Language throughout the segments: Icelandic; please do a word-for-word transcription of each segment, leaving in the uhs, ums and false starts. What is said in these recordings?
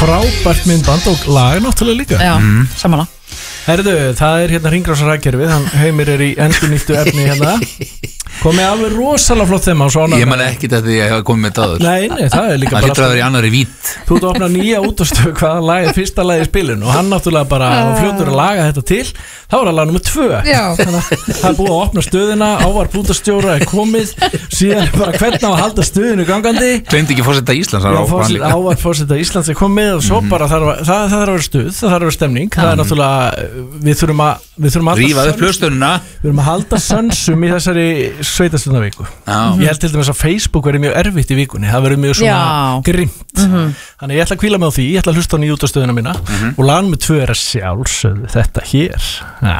Frábært myndband og lag náttúrulega líka. Já, mm. samanlega. Herðu, það er hérna hringrásarhagkerfið, hann Heimir er í endurnýttu efni hérna. Komið alveg rosalega flott þeim á svona. Ég man ekki þetta því að ég hef komið með það. Nei, nei, það er líka það bara. Það hlýtur að vera í annarri vít. Þú ert að opna nýja útastöðu hvaða lag er fyrsta lagi í spilinu og hann náttúrulega bara uh. fljótur að laga þetta til. Þá er það lag nummer tvö. Þannig að það er búið að opna stöðina, ávarp útastjóra er komið, síðan er bara hvernig á að halda stöðinu gangandi. Gleymdi ekki forseta Íslands. Já, ávarp forseta Íslands er komið og svo bara það þarf að vera stuð, það þarf að vera stemning. Það er náttúrulega, við þurfum að við þurfum að rífa upp hljóðstöðuna. Við þurfum að halda sönsum í þessari sveitarstjórnarviku. Ég held til dæmis að Facebook verður mjög erfitt í vikunni. Það verður mjög svona grimmt. Mm-hmm. Þannig ég ætla að hvíla mig á því, ég ætla að hlusta á nýju útastöðuna mína mm-hmm. og lag nummer tvö er að sjálfsögðu þetta hér. Ja.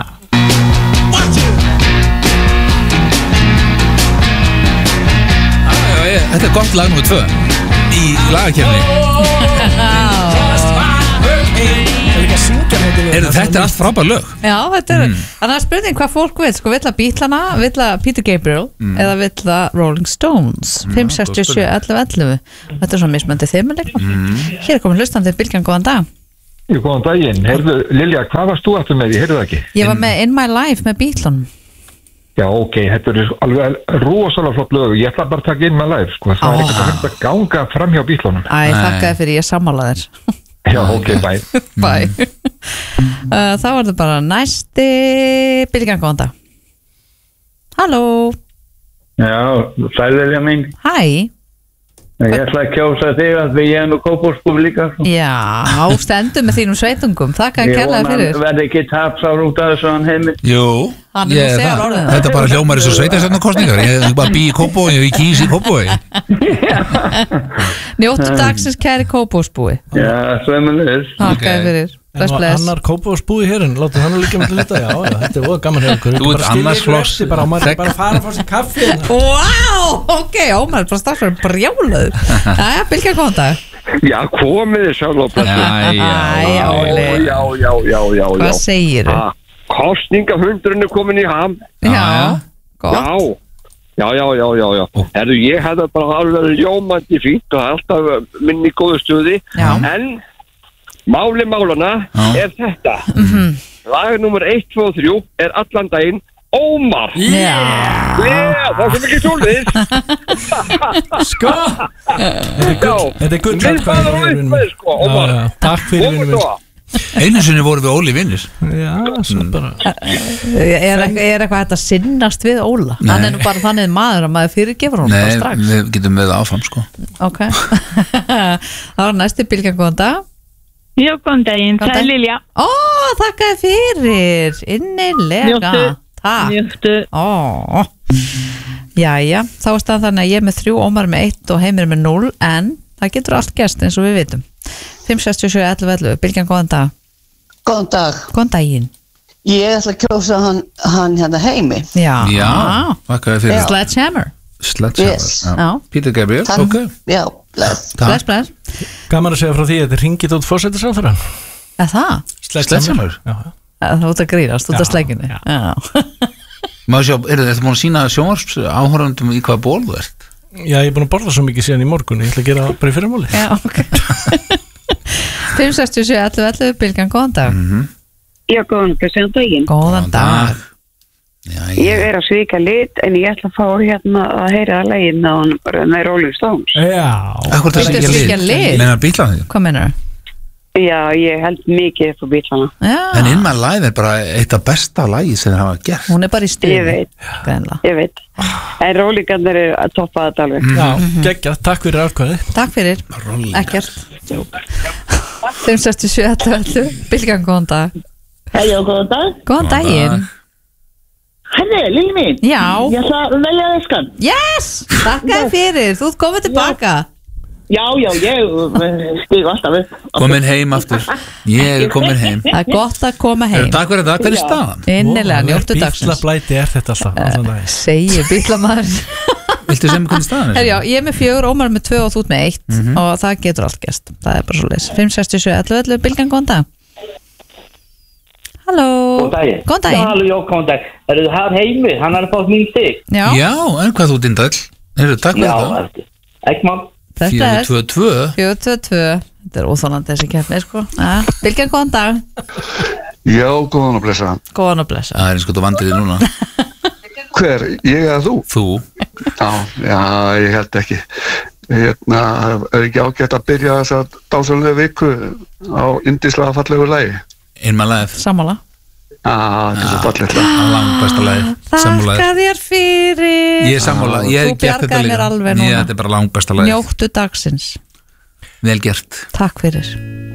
Ah, já, ég, þetta er gott lag nummer tvö í lagakeppni. Er þetta er allt frábær lög? Já, þetta er, mm. þannig að spurning hvað fólk vil, sko, vill að Beatlana, vill að Peter Gabriel mm. eða vill að Rolling Stones mm. fimm sex sjö ellefu ellefu. Þetta er svona mismöndi þeimuleik mm. Hér er komin hlustandi Bylgjan, góðan dag. Jú, góðan daginn. Heyrðu, Lilja, hvað varst þú aftur með því? Heyrðu það ekki? Ég var með In My Life með Beatlanum. Já, ok, þetta er alveg rosalega flott lög. Ég ætla bara að taka In My Life, sko. Það er ekkert að hægt að ganga fram hjá Beatlanum. Æ, þakkaði fyrir, ég sammála þér. Já, ok, bye. Bye. uh, Það var þetta bara næsti Bylgjan, góðan dag. Halló. Já, sæðilja mín. Hæ. Ég ætla að kjósa þig að við ég nú Kópavogsbúi líka. Já, stendur með þínum sveitungum. Þakka að kærlega fyrir. Ég verði ekki tapsár út af þessu hann heimi. Jú, hann er ég, það, þetta bara hljómar þessu sveitarstjórnarkosningar. Ég er bara bí í Kópavogi og ég kýs í Kópavogi. Njóttu dagsins kæri Kópavogsbúi. Já, sveimulegis. Þakka að fyrir. En annar Kópavogsbúi hér en láta hann líka með þetta. Já, já, þetta er óg gaman hefur. Þú ert annars flokks. Bara maður bara fara að fá sér kaffi. Vá, ok, ómar, bara starfður brjálaður. Jæja, Bylgja, góðan dag. Já, komið þið sjálf á plötu. Æ, Óli. Já, já, já, já. Hvað segirðu? Kostningahundurinn er komin í ham. Já, gott. Já. Já, já, já, já, já. Herðu, ég hefði bara alveg ljómandi fínt og alltaf minni góðu stuði. Já. En máli málana Já. er þetta. Mhm. Lag nummer eitt, tvö og þrjú er allan daginn Ómar. Já. Já, það sem ekki tólið. Sko. Þetta er gull. Við fæðum á uppveð, sko, Ómar. Takk fyrir vinnu minn. Einu sinni voru við Óli vinnir. Já, svo bara Er eitthvað hægt að sinnast við Óla? Nei. Hann er nú bara þannig maður að maður fyrirgefur honum bara Nei, strax. við getum með það áfram, sko. Ok. Það var næsti Bylgjan, góðan dag. Já, góðan daginn, það er Lilja. Ó, þakkaði fyrir. Innilega. Njóttu. Takk. Njóttu. Ó. Jæja, þá er staðan þannig að ég er með þrjú, Ómar með eitt og Heimir með núll, en það getur allt gerst eins og við vitum. fimm sex sjö ellefu ellefu. Bylgjan, góðan dag. Góðan dag. Góðan daginn. Ég ætla að kjósa hann, hann hérna Heimi. Já. Já, þakka þér fyrir. Sledgehammer. Sledgehammer, Yes. Já. Peter Gabriel, Hann- ok. Já, bless. Bless, bless. Gaman að segja frá því að þetta er hringið út forsætisráðherrann. Er það? Sledgehammer. Já. Það út að grínast, út að Já, slegginni. já. Já. Maður sjá, er þetta búin að sína sjónvarps áhorfandum í hvaða ból þú ert? Já, ég er búin að borða svo mikið síðan í morgun. Ég ætla að gera það bara í fyrramáli. Já, ok. fimm sex sjö ellefu ellefu. Bylgjan, góðan dag. Já, góðan daginn. Góðan dag. Já, Ég er að svika lit en ég ætla að fá hérna að heyra að legin á hann bara með Rolling Stones. Já. Akkur það Viltu ekki svíkja lið? Meina bílana því? Hvað meinar? Já, ég held mikið upp á Beatlana. Já. En In My Life er bara eitt af besta lagi sem þeir hafa gert. Hún er bara í Ég stuði. veit, Greinlega. ég veit. En Rollingarnir er að toppa þetta alveg. Já, geggjað. Takk fyrir aðkvæði. Takk fyrir. Ekkert. fimm sex sjö ellefu ellefu. Bylgjan, góðan dag. Hei, og góðan dag. Góðan daginn. Herri, Lili mín. Já. Ég ætla að velja þesskan. Yes! Takk fyrir. Þú ert komið tilbaka. Já, já, ég skrif alltaf upp. Komin heim aftur. Ég er komin heim. Það er gott að koma heim. Takk fyrir þetta, hver er staðan? Innilega, njóttu dagsins. Bílablæti er þetta alltaf allan daginn. Segir bílamaður. Viltu segja mig hvernig staðan er? Herjá, ég er með fjögur, Ómar með tvö og þú ert með eitt og það getur allt gerst. Það er bara svo leys. fimm sex sjö ellefu ellefu. Bylgjan, góðan dag. Halló. Góðan daginn. Góðan daginn. Já, halló, já, góðan dag. Er það hann Heimi? Hann er að fá mín stig. Já. Já, en hvað þú dindall? Heyrðu, takk fyrir Já, það. eftir. Ekki mann. Þetta Fjögur er tvö tvö. fjögur tvö tvö. Þetta er óþólandi þessi keppni sko. Bylgjan, góðan dag. Já, góðan og blessa. Góðan og blessa. Það er eins og þú vandir þig núna. Hver, ég eða þú? Þú. Já, já, ég held ekki. Hérna, er ekki ágætt að byrja þess að dásanlega viku á yndislega fallegu lagi? Einma lagið. Sammála. Já, þetta er svo fallegt lag. Langt besta lagið. Þakka þér fyrir. Ég er sammála, ég hef gert þetta líka. Mér alveg núna. Ég, þetta er bara langt besta lagið. Njóttu dagsins. Vel gert. Takk fyrir.